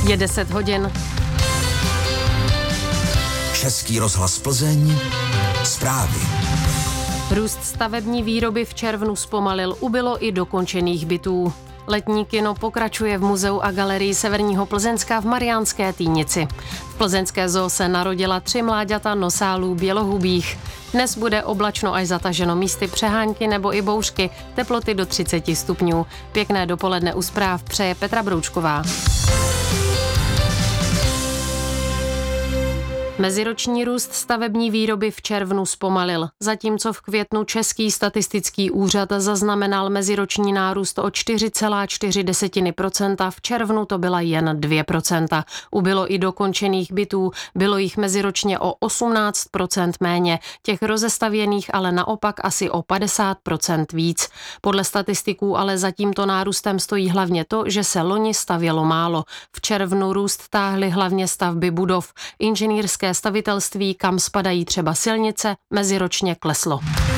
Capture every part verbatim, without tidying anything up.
Je deset hodin. Český rozhlas Plzeň. Zprávy. Růst stavební výroby v červnu zpomalil, ubylo i dokončených bytů. Letní kino pokračuje v muzeu a galerii Severního Plzeňska v Mariánské Týnici. V plzeňské zoo se narodila tři mláďata nosálů bělohubých. Dnes bude oblačno až zataženo, místy přehánky nebo i bouřky, teploty do třicet stupňů. Pěkné dopoledne u zpráv přeje Petra Broučková. Meziroční růst stavební výroby v červnu zpomalil, zatímco v květnu Český statistický úřad zaznamenal meziroční nárůst o čtyři celá čtyři procenta, v červnu to byla jen dvě procenta. Ubylo i dokončených bytů, bylo jich meziročně o osmnáct procent méně, těch rozestavěných ale naopak asi o padesát procent víc. Podle statistiků ale za tímto nárůstem stojí hlavně to, že se loni stavělo málo. V červnu růst táhly hlavně stavby budov. Inženýrské stavitelství, kam spadají třeba silnice, meziročně kleslo.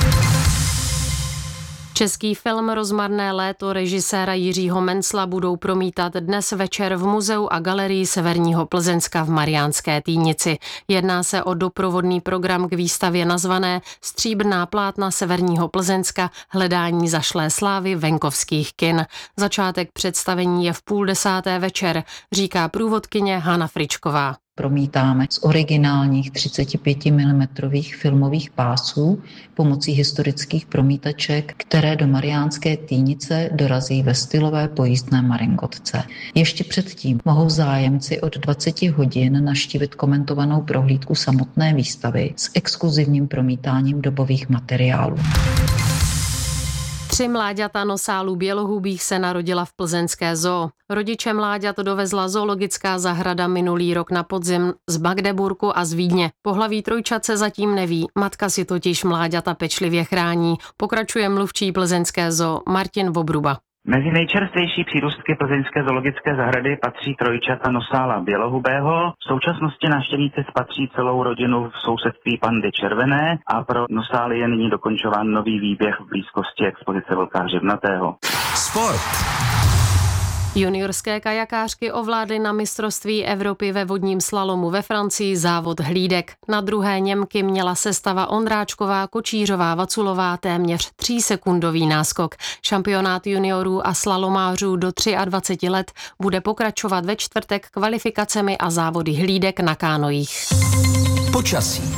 Český film Rozmarné léto režiséra Jiřího Mencla budou promítat dnes večer v muzeu a galerii Severního Plzeňska v Mariánské Týnici. Jedná se o doprovodný program k výstavě nazvané Stříbrná plátna Severního Plzeňska, hledání zašlé slávy venkovských kin. Začátek představení je v půl desáté večer, říká průvodkyně Hana Fričková. Promítáme z originálních třicet pět milimetrů filmových pásů pomocí historických promítaček, které do Mariánské Týnice dorazí ve stylové pojízdné maringotce. Ještě předtím mohou zájemci od dvacet hodin navštívit komentovanou prohlídku samotné výstavy s exkluzivním promítáním dobových materiálů. Tři mláďata nosálů bělohubých se narodila v plzeňské zoo. Rodiče mláďat dovezla zoologická zahrada minulý rok na podzim z Magdeburku a z Vídně. Pohlaví trojčat se zatím neví, matka si totiž mláďata pečlivě chrání. Pokračuje mluvčí plzeňské zoo Martin Vobruba. Mezi nejčerstvější přírůstky plzeňské zoologické zahrady patří trojčata nosála bělohubého. V současnosti návštěvníci spatří celou rodinu v sousedství pandy červené a pro nosály je nyní dokončován nový výběh v blízkosti expozice vlka hřebnatého. Sport. Juniorské kajakářky ovládly na mistrovství Evropy ve vodním slalomu ve Francii závod hlídek. Na druhé Němky měla sestava Ondráčková, Kočířová, Vaculová téměř třísekundový náskok. Šampionát juniorů a slalomářů do dvacet tři let bude pokračovat ve čtvrtek kvalifikacemi a závody hlídek na kánojích. Počasí.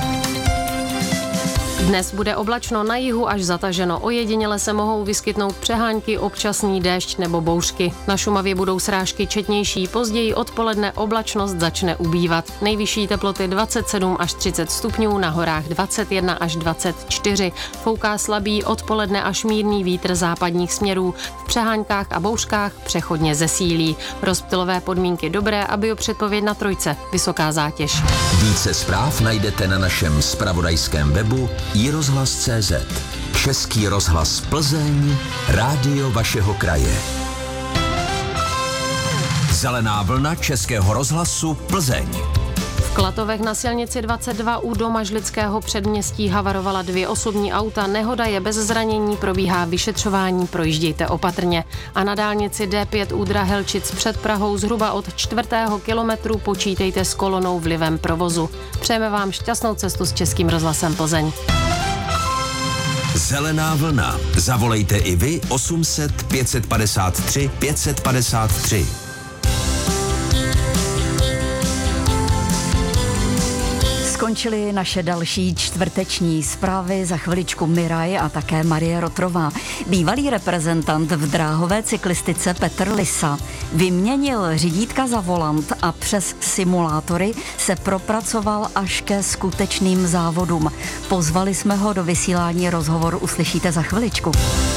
Dnes bude oblačno, na jihu až zataženo. Ojediněle se mohou vyskytnout přehánky, občasný déšť nebo bouřky. Na Šumavě budou srážky četnější, později odpoledne oblačnost začne ubývat. Nejvyšší teploty dvacet sedm až třicet stupňů, na horách dvacet jedna až dvacet čtyři. Fouká slabý odpoledne až mírný vítr západních směrů. V přeháňkách a bouřkách přechodně zesílí. Rozptylové podmínky dobré a biopředpověď na trojce. Vysoká zátěž. Více zpráv najdete na našem zpravodajském webu i rozhlas tečka cé zet. Český rozhlas Plzeň, rádio vašeho kraje. Zelená vlna Českého rozhlasu Plzeň. V Klatovech na silnici dvacet dva u Domažlického předměstí havarovala dvě osobní auta. Nehoda je bez zranění, probíhá vyšetřování, projíždějte opatrně. A na dálnici D pět u Drahelčic před Prahou zhruba od čtvrtého kilometru počítejte s kolonou vlivem provozu. Přejeme vám šťastnou cestu s Českým rozhlasem Plzeň. Zelená vlna. Zavolejte i vy osm set pět set padesát tři pět set padesát tři. Skončily naše další čtvrteční zprávy, za chviličku Miraj a také Marie Rotrová. Bývalý reprezentant v dráhové cyklistice Petr Lisa vyměnil řídítka za volant a přes simulátory se propracoval až ke skutečným závodům. Pozvali jsme ho do vysílání, rozhovor uslyšíte za chviličku.